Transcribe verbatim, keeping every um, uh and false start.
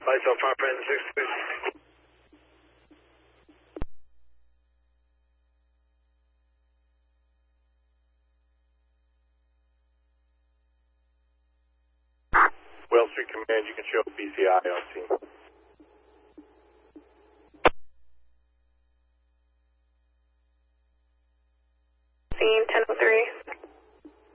Lights on five friends, six, six. Whale Street Command, you can show B C I on scene.